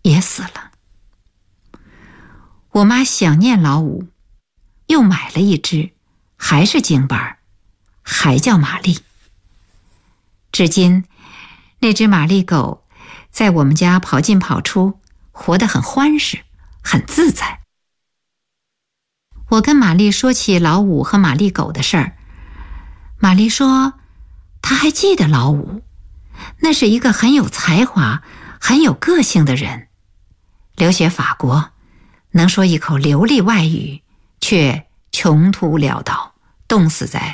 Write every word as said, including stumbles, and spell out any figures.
也死了。我妈想念老五，又买了一只，还是京班，还叫玛丽。至今那只玛丽狗在我们家跑进跑出，活得很欢实，很自在。我跟玛丽说起老五和玛丽狗的事儿，玛丽说她还记得老五，那是一个很有才华、很有个性的人，留学法国，能说一口流利外语，却穷途潦倒，冻死在